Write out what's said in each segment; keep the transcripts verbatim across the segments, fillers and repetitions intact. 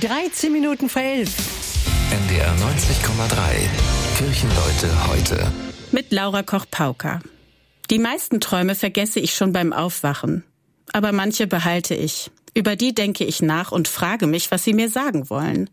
dreizehn Minuten vor elf. N D R neunzig Komma drei. Kirchenleute heute. Mit Laura Koch-Pauker. Die meisten Träume vergesse ich schon beim Aufwachen. Aber manche behalte ich. Über die denke ich nach und frage mich, was sie mir sagen wollen.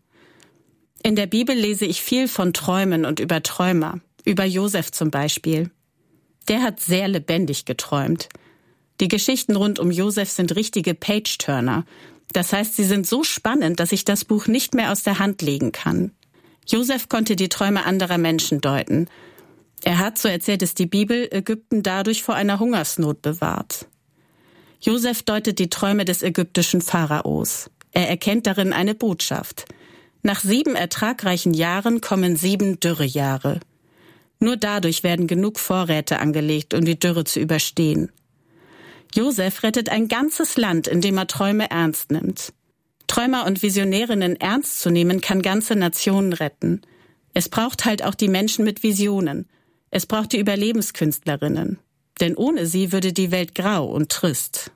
In der Bibel lese ich viel von Träumen und über Träumer. Über Josef zum Beispiel. Der hat sehr lebendig geträumt. Die Geschichten rund um Josef sind richtige Page-Turner. Das heißt, sie sind so spannend, dass ich das Buch nicht mehr aus der Hand legen kann. Josef konnte die Träume anderer Menschen deuten. Er hat, so erzählt es die Bibel, Ägypten dadurch vor einer Hungersnot bewahrt. Josef deutet die Träume des ägyptischen Pharaos. Er erkennt darin eine Botschaft. Nach sieben ertragreichen Jahren kommen sieben Dürrejahre. Nur dadurch werden genug Vorräte angelegt, um die Dürre zu überstehen. Josef rettet ein ganzes Land, indem er Träume ernst nimmt. Träumer und Visionärinnen ernst zu nehmen, kann ganze Nationen retten. Es braucht halt auch die Menschen mit Visionen. Es braucht die Überlebenskünstlerinnen. Denn ohne sie würde die Welt grau und trist.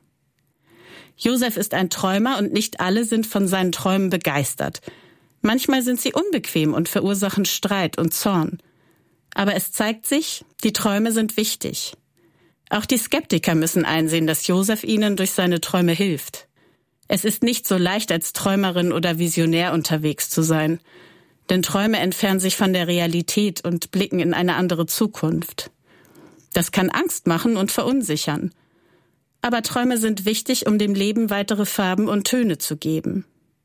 Josef ist ein Träumer und nicht alle sind von seinen Träumen begeistert. Manchmal sind sie unbequem und verursachen Streit und Zorn. Aber es zeigt sich, die Träume sind wichtig. Auch die Skeptiker müssen einsehen, dass Josef ihnen durch seine Träume hilft. Es ist nicht so leicht, als Träumerin oder Visionär unterwegs zu sein. Denn Träume entfernen sich von der Realität und blicken in eine andere Zukunft. Das kann Angst machen und verunsichern. Aber Träume sind wichtig, um dem Leben weitere Farben und Töne zu geben.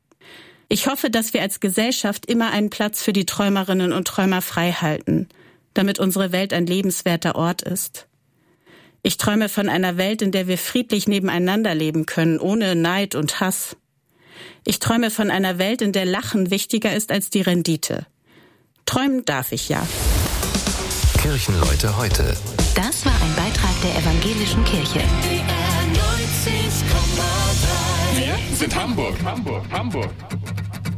Ich hoffe, dass wir als Gesellschaft immer einen Platz für die Träumerinnen und Träumer frei halten, damit unsere Welt ein lebenswerter Ort ist. Ich träume von einer Welt, in der wir friedlich nebeneinander leben können, ohne Neid und Hass. Ich träume von einer Welt, in der Lachen wichtiger ist als die Rendite. Träumen darf ich ja. Kirchenleute heute. Das war ein Beitrag der Evangelischen Kirche. Wir sind Hamburg, Hamburg, Hamburg.